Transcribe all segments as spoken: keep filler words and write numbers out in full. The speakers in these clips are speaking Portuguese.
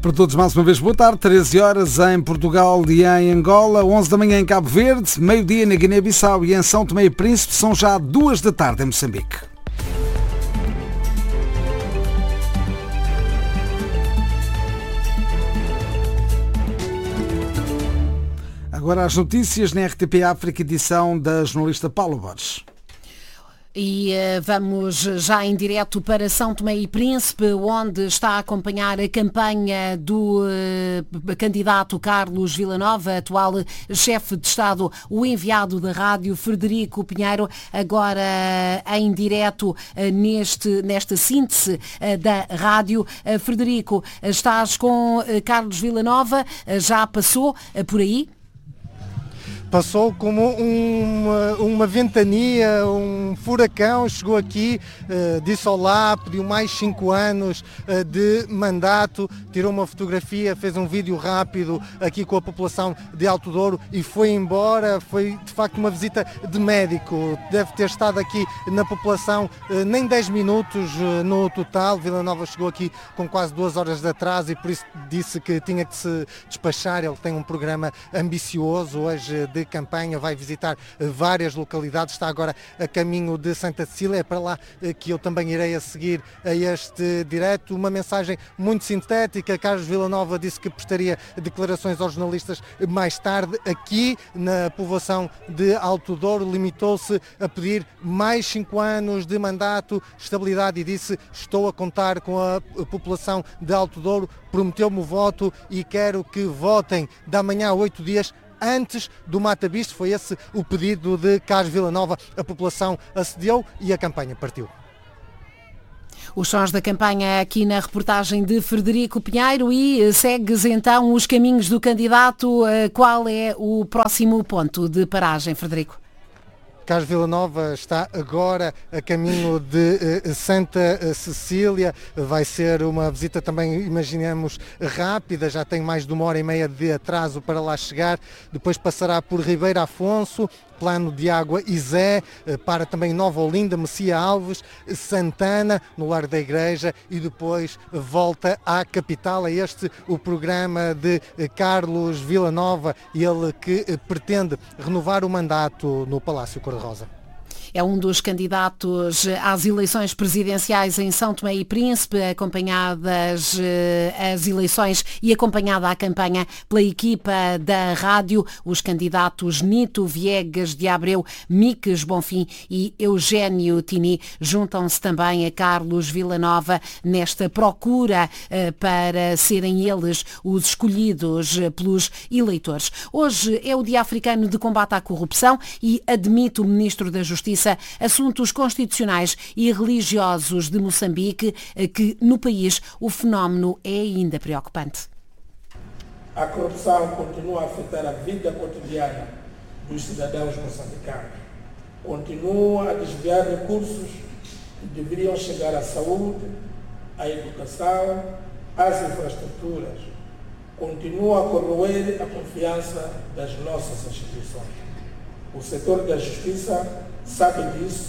Para todos, mais uma vez, boa tarde. treze horas em Portugal e em Angola, onze da manhã em Cabo Verde, meio-dia na Guiné-Bissau e em São Tomé e Príncipe, são já duas da tarde em Moçambique. Agora as notícias na R T P África, edição da jornalista Paula Borges. E uh, vamos já em direto para São Tomé e Príncipe, onde está a acompanhar a campanha do uh, candidato Carlos Villanova, atual chefe de Estado, o enviado da rádio Frederico Pinheiro, agora uh, em direto uh, neste, nesta síntese uh, da rádio. Uh, Frederico, uh, estás com uh, Carlos Villanova, uh, já passou uh, por aí? Passou como uma, uma ventania, um furacão, chegou aqui, uh, disse olá, pediu mais cinco anos uh, de mandato, tirou uma fotografia, fez um vídeo rápido aqui com a população de Alto Douro e foi embora. Foi de facto uma visita de médico, deve ter estado aqui na população uh, nem dez minutos uh, no total. Villanova chegou aqui com quase duas horas de atraso e por isso disse que tinha que se despachar. Ele tem um programa ambicioso hoje de campanha, vai visitar várias localidades, está agora a caminho de Santa Cecília, é para lá que eu também irei a seguir a este direto. Uma mensagem muito sintética. Carlos Villanova disse que prestaria declarações aos jornalistas mais tarde. Aqui na povoação de Alto Douro limitou-se a pedir mais cinco anos de mandato, estabilidade, e disse: estou a contar com a população de Alto Douro, prometeu-me o voto e quero que votem da manhã a oito dias antes do Mata Bicho. Foi esse o pedido de Carlos Villanova. A população acedeu e a campanha partiu. Os sons da campanha aqui na reportagem de Frederico Pinheiro. E segues então os caminhos do candidato. Qual é o próximo ponto de paragem, Frederico? Carlos Villanova está agora a caminho de uh, Santa Cecília. Vai ser uma visita também, imaginemos, rápida. Já tem mais de uma hora e meia de atraso para lá chegar. Depois passará por Ribeiro Afonso, Plano de Água Izé, para também Nova Olinda, Messia Alves, Santana, no Lar da Igreja, e depois volta à capital. É este o programa de Carlos Villanova, ele que pretende renovar o mandato no Palácio Cor-de-Rosa. É um dos candidatos às eleições presidenciais em São Tomé e Príncipe, acompanhadas as eleições e acompanhada a campanha pela equipa da rádio. Os candidatos Nito Viegas de Abreu, Miques Bonfim e Eugénio Tini juntam-se também a Carlos Villanova nesta procura para serem eles os escolhidos pelos eleitores. Hoje é o Dia Africano de Combate à Corrupção e admite o Ministro da Justiça assuntos constitucionais e religiosos de Moçambique que no país o fenómeno é ainda preocupante. A corrupção continua a afetar a vida cotidiana dos cidadãos moçambicanos. Continua a desviar recursos que deveriam chegar à saúde, à educação, às infraestruturas. Continua a corroer a confiança das nossas instituições. O setor da justiça sabe disso.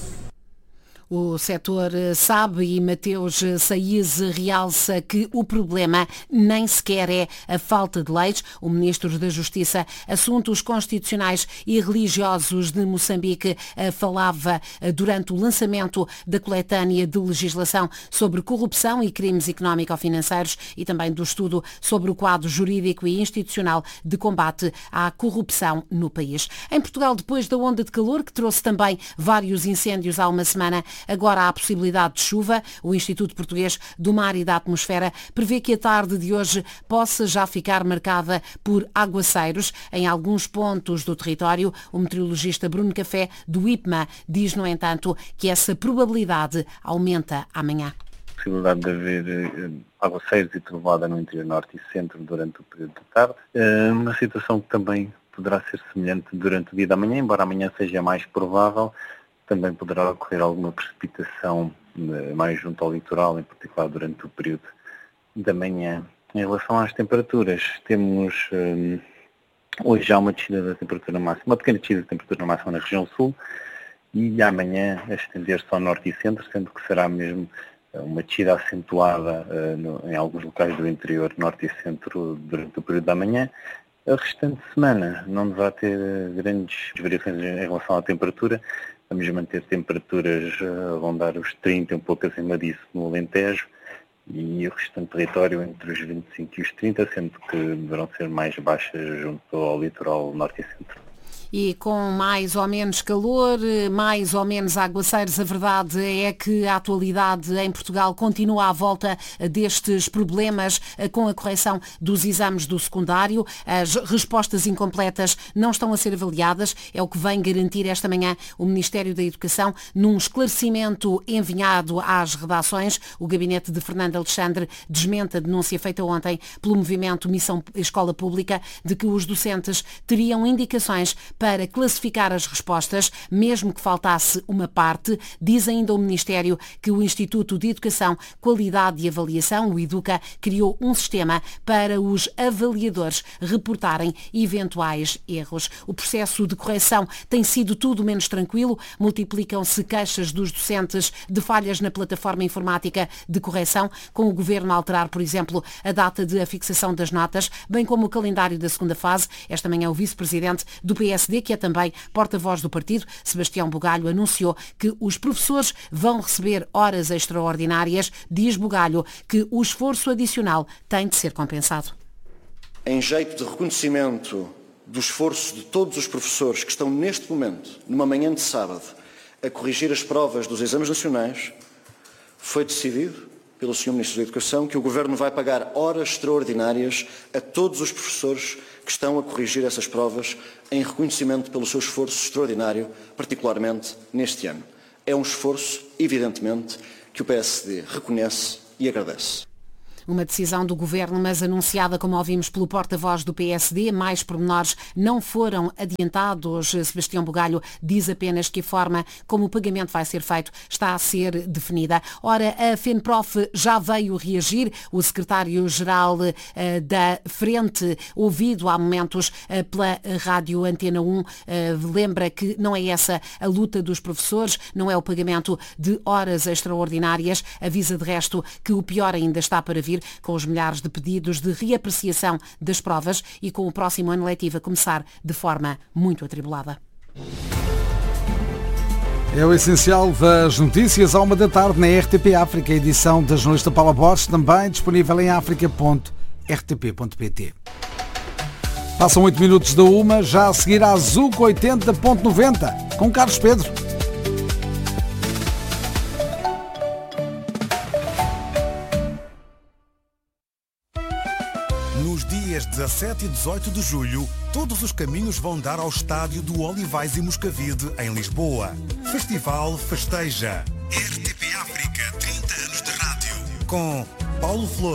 O setor sabe e Mateus Saiz realça que o problema nem sequer é a falta de leis. O Ministro da Justiça, Assuntos Constitucionais e Religiosos de Moçambique falava durante o lançamento da coletânea de legislação sobre corrupção e crimes económico-financeiros e também do estudo sobre o quadro jurídico e institucional de combate à corrupção no país. Em Portugal, depois da onda de calor que trouxe também vários incêndios há uma semana, agora há a possibilidade de chuva. O Instituto Português do Mar e da Atmosfera prevê que a tarde de hoje possa já ficar marcada por aguaceiros em alguns pontos do território. O meteorologista Bruno Café, do I P M A, diz, no entanto, que essa probabilidade aumenta amanhã. A possibilidade de haver aguaceiros e trovoada no interior norte e centro durante o período da tarde. Uma situação que também poderá ser semelhante durante o dia da manhã, embora amanhã seja mais provável. Também poderá ocorrer alguma precipitação mais junto ao litoral, em particular durante o período da manhã. Em relação às temperaturas, temos um, hoje já uma descida da temperatura máxima, uma pequena descida da temperatura máxima na região sul, e amanhã a estender-se ao norte e centro, sendo que será mesmo uma descida acentuada uh, no, em alguns locais do interior, norte e centro, durante o período da manhã. A restante semana não vai ter grandes variações em relação à temperatura. Vamos manter temperaturas a rondar os trinta, um pouco acima disso no Alentejo, e o restante território entre os vinte e cinco e os trinta, sendo que deverão ser mais baixas junto ao litoral norte e centro. E com mais ou menos calor, mais ou menos aguaceiros, a verdade é que a atualidade em Portugal continua à volta destes problemas com a correção dos exames do secundário. As respostas incompletas não estão a ser avaliadas, é o que vem garantir esta manhã o Ministério da Educação num esclarecimento enviado às redações. O gabinete de Fernando Alexandre desmente a denúncia feita ontem pelo movimento Missão Escola Pública de que os docentes teriam indicações para classificar as respostas, mesmo que faltasse uma parte. Diz ainda o Ministério que o Instituto de Educação, Qualidade e Avaliação, o EDUCA, criou um sistema para os avaliadores reportarem eventuais erros. O processo de correção tem sido tudo menos tranquilo. Multiplicam-se queixas dos docentes de falhas na plataforma informática de correção, com o Governo a alterar, por exemplo, a data de afixação das notas, bem como o calendário da segunda fase. Esta manhã o Vice-Presidente do P S D, que é também porta-voz do partido, Sebastião Bugalho, anunciou que os professores vão receber horas extraordinárias. Diz Bugalho que o esforço adicional tem de ser compensado. Em jeito de reconhecimento do esforço de todos os professores que estão neste momento, numa manhã de sábado, a corrigir as provas dos exames nacionais, foi decidido pelo senhor Ministro da Educação que o Governo vai pagar horas extraordinárias a todos os professores que estão a corrigir essas provas em reconhecimento pelo seu esforço extraordinário, particularmente neste ano. É um esforço, evidentemente, que o P S D reconhece e agradece. Uma decisão do Governo, mas anunciada, como ouvimos, pelo porta-voz do P S D. Mais pormenores não foram adiantados. Sebastião Bugalho diz apenas que a forma como o pagamento vai ser feito está a ser definida. Ora, a FENPROF já veio reagir. O secretário-geral uh, da Frente, ouvido há momentos uh, pela Rádio Antena um, uh, lembra que não é essa a luta dos professores, não é o pagamento de horas extraordinárias. Avisa de resto que o pior ainda está para vir, com os milhares de pedidos de reapreciação das provas e com o próximo ano letivo a começar de forma muito atribulada. É o essencial das notícias à uma da tarde na R T P África, a edição da jornalista Paula Borges, também disponível em africa ponto r t p ponto p t. Passam oito minutos da uma, já a seguir a Zuc oitenta ponto noventa, com Carlos Pedro. Nos dias dezassete e dezoito de julho, todos os caminhos vão dar ao estádio do Olivais e Moscavide, em Lisboa. Festival Festeja. R T P África, trinta anos de rádio. Com Paulo Flores.